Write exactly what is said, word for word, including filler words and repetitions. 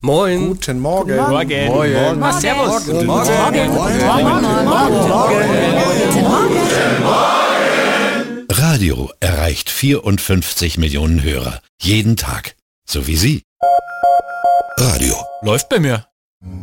Moin. Guten Morgen. Guten Morgen. Morgen. Morgen. Morgen. Servus. Guten Morgen. Morgen. Morgen. Radio erreicht vierundfünfzig Millionen Hörer. Jeden Tag. So wie Sie. Radio. Läuft bei mir.